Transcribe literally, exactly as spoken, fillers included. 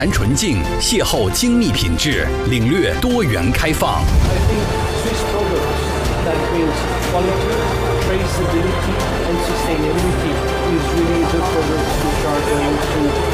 含纯净，邂逅精密品质，领略多元开放。 I think Swiss products that brings quality, traceability, and sustainability is really the products which are going to